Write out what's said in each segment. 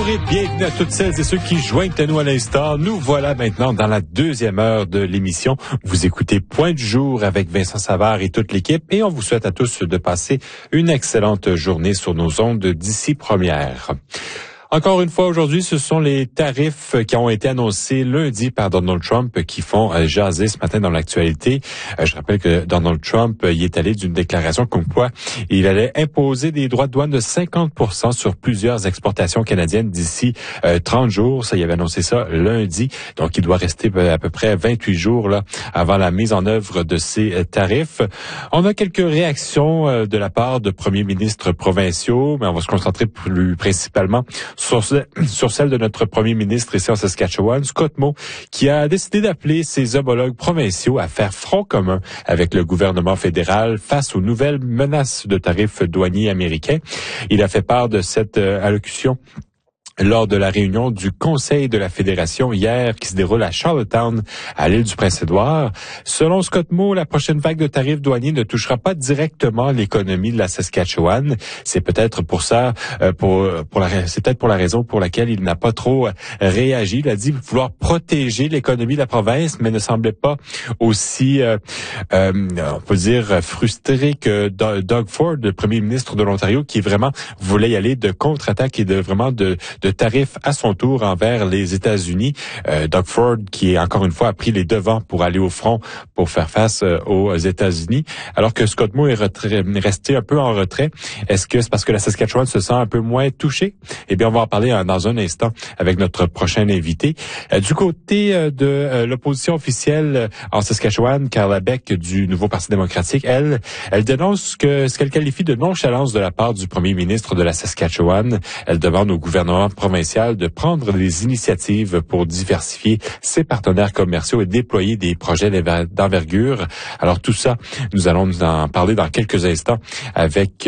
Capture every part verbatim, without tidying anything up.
et bienvenue à toutes celles et ceux qui joignent à nous à l'instant. Nous voilà maintenant dans la deuxième heure de l'émission. Vous écoutez Point du jour avec Vincent Savard et toute l'équipe et on vous souhaite à tous de passer une excellente journée sur nos ondes d'ici première. Encore une fois, aujourd'hui, ce sont les tarifs qui ont été annoncés lundi par Donald Trump qui font euh, jaser ce matin dans l'actualité. Euh, je rappelle que Donald Trump euh, y est allé d'une déclaration comme quoi il allait imposer des droits de douane de cinquante pour cent sur plusieurs exportations canadiennes d'ici euh, trente jours. Ça, il avait annoncé ça lundi. Donc, il doit rester à peu près vingt-huit jours là avant la mise en œuvre de ces euh, tarifs. On a quelques réactions euh, de la part de premiers ministres provinciaux, mais on va se concentrer plus principalement Sur, sur celle de notre premier ministre ici en Saskatchewan, Scott Moe, qui a décidé d'appeler ses homologues provinciaux à faire front commun avec le gouvernement fédéral face aux nouvelles menaces de tarifs douaniers américains. Il a fait part de cette euh, allocution lors de la réunion du Conseil de la Fédération hier qui se déroule à Charlottetown, à l'île du Prince-Édouard. Selon Scott Moe, la prochaine vague de tarifs douaniers ne touchera pas directement l'économie de la Saskatchewan. C'est peut-être pour ça, euh, pour, pour la, c'est peut-être pour la raison pour laquelle il n'a pas trop réagi. Il a dit vouloir protéger l'économie de la province, mais ne semblait pas aussi, euh, euh, on peut dire, frustré que Doug Ford, le premier ministre de l'Ontario, qui vraiment voulait y aller de contre-attaque et de vraiment de, de tarifs à son tour envers les États-Unis. Euh, Doug Ford, qui encore une fois a pris les devants pour aller au front pour faire face euh, aux États-Unis, alors que Scott Moe est retrait, resté un peu en retrait. Est-ce que c'est parce que la Saskatchewan se sent un peu moins touchée? Eh bien, on va en parler euh, dans un instant avec notre prochain invité. Euh, du côté euh, de euh, l'opposition officielle euh, en Saskatchewan, Carla Beck du Nouveau Parti démocratique, elle, elle dénonce que ce qu'elle qualifie de nonchalance de la part du premier ministre de la Saskatchewan. Elle demande au gouvernement provincial de prendre des initiatives pour diversifier ses partenaires commerciaux et déployer des projets d'envergure. Alors tout ça, nous allons nous en parler dans quelques instants avec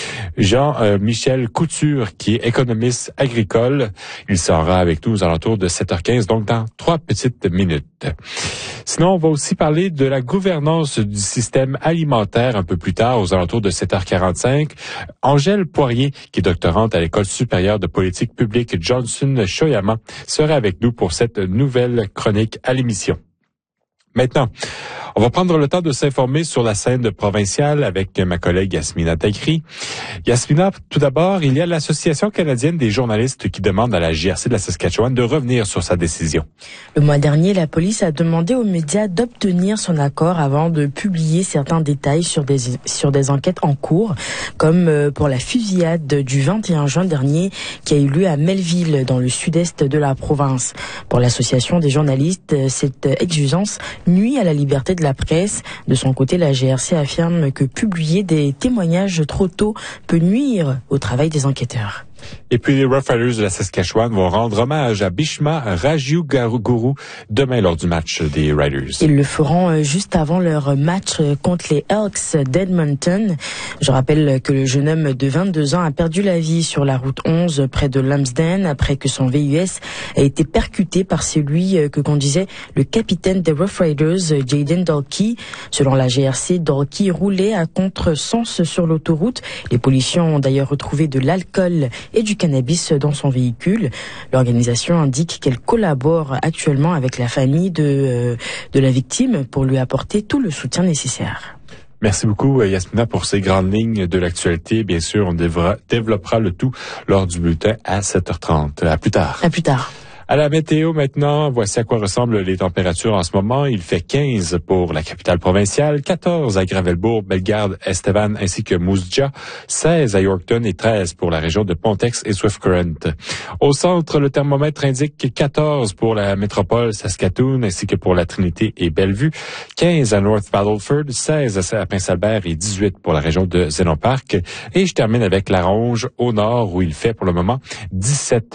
Jean-Michel Couture, qui est économiste agricole. Il sera avec nous aux alentours de sept heures quinze, donc dans trois petites minutes. Sinon, on va aussi parler de la gouvernance du système alimentaire un peu plus tard, aux alentours de sept heures quarante-cinq. Angèle Poirier, qui est doctorante à l'École supérieure de politique publique Johnson-Shoyama, sera avec nous pour cette nouvelle chronique à l'émission. Maintenant, on va prendre le temps de s'informer sur la scène provinciale avec ma collègue Yasmina Tagri. Yasmina, tout d'abord, il y a l'Association canadienne des journalistes qui demande à la J R C de la Saskatchewan de revenir sur sa décision. Le mois dernier, la police a demandé aux médias d'obtenir son accord avant de publier certains détails sur des, sur des enquêtes en cours, comme pour la fusillade du vingt et un juin dernier qui a eu lieu à Melville, dans le sud-est de la province. Pour l'Association des journalistes, cette exigence nuit à la liberté de la presse. De son côté, la G R C affirme que publier des témoignages trop tôt peut nuire au travail des enquêteurs. Et puis les Rough Riders de la Saskatchewan vont rendre hommage à Bhishma Rajuguru demain lors du match des Riders. Ils le feront juste avant leur match contre les Elks d'Edmonton. Je rappelle que le jeune homme de vingt-deux ans a perdu la vie sur la route onze près de Lumsden après que son V U S a été percuté par celui que conduisait le capitaine des Rough Riders, Jaden Dalkey. Selon la G R C, Dalkey roulait à contresens sur l'autoroute. Les policiers ont d'ailleurs retrouvé de l'alcool et du cannabis dans son véhicule. L'organisation indique qu'elle collabore actuellement avec la famille de, euh, de la victime pour lui apporter tout le soutien nécessaire. Merci beaucoup, Yasmina, pour ces grandes lignes de l'actualité. Bien sûr, on devra, développera le tout lors du bulletin à sept heures trente. À plus tard. À plus tard. À la météo maintenant, voici à quoi ressemblent les températures en ce moment. Il fait quinze pour la capitale provinciale, quatorze à Gravelbourg, Bellegarde, Estevan ainsi que Moose Jaw, seize à Yorkton et treize pour la région de Pontex et Swift Current. Au centre, le thermomètre indique quatorze pour la métropole Saskatoon ainsi que pour la Trinité et Bellevue, quinze à North Battleford, seize à Prince-Albert et dix-huit pour la région de Zénon Park. Et je termine avec la Ronge au nord où il fait pour le moment dix-sept